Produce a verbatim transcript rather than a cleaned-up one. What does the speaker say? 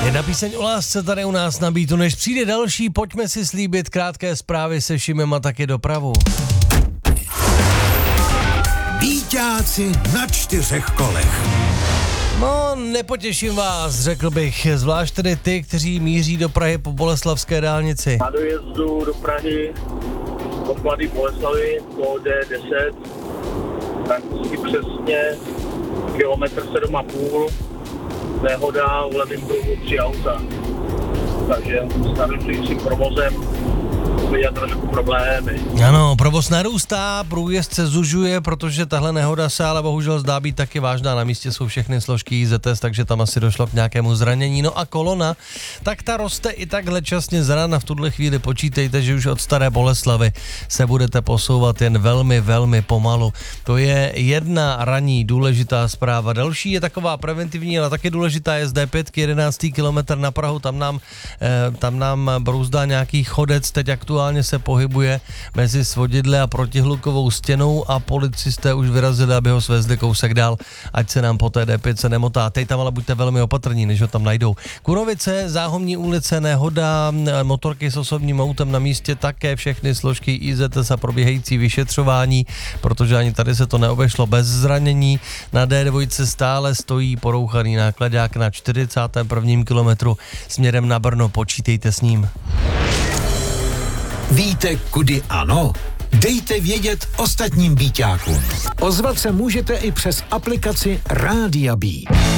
Jedna píseň o lásce tady u nás na Beatu. Než přijde další, pojďme si slíbit krátké zprávy se Šimem a taky dopravu. Bíťáci na čtyřech kolech. No, nepotěším vás, řekl bych, zvlášť tedy ty, kteří míří do Prahy po Boleslavské dálnici. Na dojezdu do Prahy od Mladé Boleslavy po D deset, tak si přesně kilometr sedm a půl, nehoda, v levém pruhu tři auta. Takže s narušujícím provozem je trošku problémy. Ano, provoz narůstá, průjezd se zužuje, protože tahle nehoda se ale bohužel zdá být taky vážná. Na místě jsou všechny složky I Z S, takže tam asi došlo k nějakému zranění. No a kolona, tak ta roste i takhle časně z rána. V tuhle chvíli počítejte, že už od Staré Boleslavy se budete posouvat jen velmi, velmi pomalu. To je jedna ranní důležitá zpráva. Další je taková preventivní, ale taky důležitá je z D pět, jedenáctý kilometr na Prahu. Tam nám, eh, tam nám brouzdá nějaký chodec, teď aktuálně se pohybuje mezi svodidle a protihlukovou stěnou a policisté už vyrazili, aby ho svezli kousek dál, ať se nám po té D pět se nemotá. Teď tam ale buďte velmi opatrní, než ho tam najdou. Kunovice, Záhomní ulice, nehoda, motorky s osobním autem na místě, také všechny složky I Z S a probíhající vyšetřování, protože ani tady se to neobešlo bez zranění. Na D dva stále stojí porouchaný nákladák na čtyřicátém prvním kilometru směrem na Brno, počítejte s ním. Víte, kudy ano? Dejte vědět ostatním Bíťákům. Ozvat se můžete i přes aplikaci Rádia Beat.